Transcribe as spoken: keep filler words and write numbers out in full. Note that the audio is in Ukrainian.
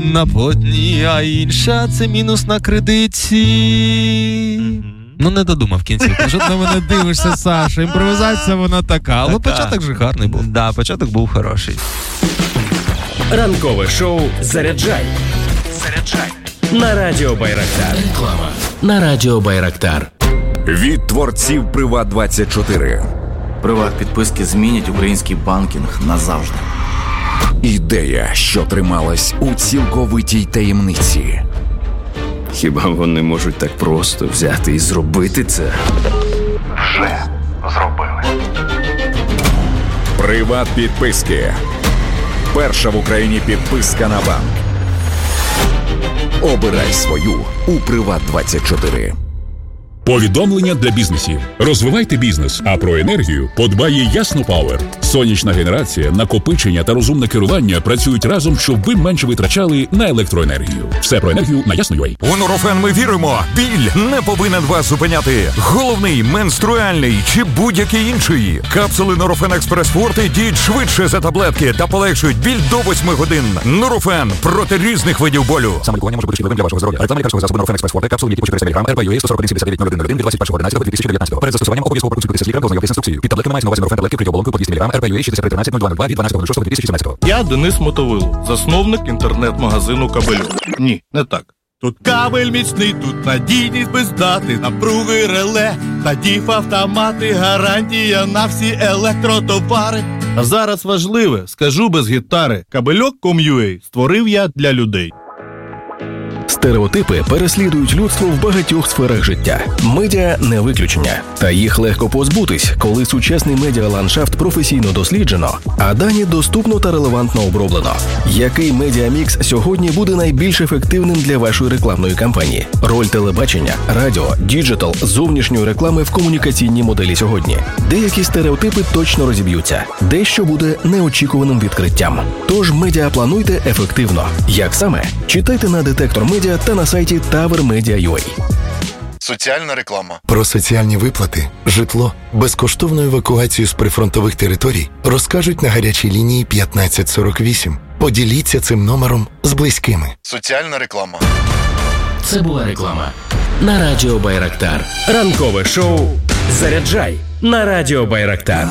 на потні, а інша це мінус на кредиті. Mm-hmm. Ну, не додумав кінцівку. Що ти на мене дивишся, Саша? Імпровізація вона така. Але така. Початок же гарний був. Да, початок був хороший. Ранкове шоу «Заряджай». Заряджай. На Радіо Байрактар. Реклама. На Радіо Байрактар. Від творців Приват двадцять чотири. Приват-підписки змінять український банкінг назавжди. Ідея, що трималась у цілковитій таємниці. Хіба вони можуть так просто взяти і зробити це? Вже зробили. Приват-підписки. Перша в Україні підписка на банк. Обирай свою у Приват двадцять чотири. Повідомлення для бізнесів. Розвивайте бізнес, а про енергію подбає Ясно Пауер. Сонячна генерація, накопичення та розумне керування працюють разом, щоб ви менше витрачали на електроенергію. Все про енергію на Ясно.ua. У Нурофен ми віримо. Біль не повинен вас зупиняти. Головний, менструальний чи будь-який інший. Капсули Нурофен Експрес Форте діють швидше за таблетки та полегшують біль до восьми годин. Нурофен проти різних видів болю. Саме лікування може бути шкідливим для вашого здоров'я. Реклама лікарського засобу Нурофен Експрес Форте, капсули літі по чотириста міліграм, ар бі ю ей сто сорок один сімдесят дев'ять нуль один нуль один від двадцять першого одинадцятого дві тисячі дев'ятнадцятого. Перед застосуванням обов'язково пропустити десять міліграм, ознайомтесь з інструкцією. Під таблетками мається на увазі Нурофен таблетки вкриті оболонкою по двісті міліграм, ар бі ю ей шістдесят три тринадцять нуль два нуль два від дванадцятого шостого дві тисячі сімнадцятого. Я Денис Мотовило, засновник інтернет-магазину «Кабельок». Ні, не так. Тут кабель міцний, тут надійність без дати, напруги реле, та діф-автомати, гарантія на всі електротовари. А зараз важливе, скажу без гітари, кабельок крапка ком крапка ю а створив я для людей. Стереотипи переслідують людство в багатьох сферах життя. Медіа – не виключення. Та їх легко позбутись, коли сучасний медіаландшафт професійно досліджено, а дані доступно та релевантно оброблено. Який медіамікс сьогодні буде найбільш ефективним для вашої рекламної кампанії? Роль телебачення, радіо, діджитал, зовнішньої реклами в комунікаційній моделі сьогодні. Деякі стереотипи точно розіб'ються. Дещо буде неочікуваним відкриттям. Тож медіа плануйте ефективно. Як саме? Читайте на детектор медіа та на сайті тавер медіа крапка ю а. Соціальна реклама. Про соціальні виплати, житло, безкоштовну евакуацію з прифронтових територій розкажуть на гарячій лінії п'ятнадцять сорок вісім. Поділіться цим номером з близькими. Соціальна реклама. Це була реклама на Радіо Байрактар. Ранкове шоу «Заряджай» на Радіо Байрактар.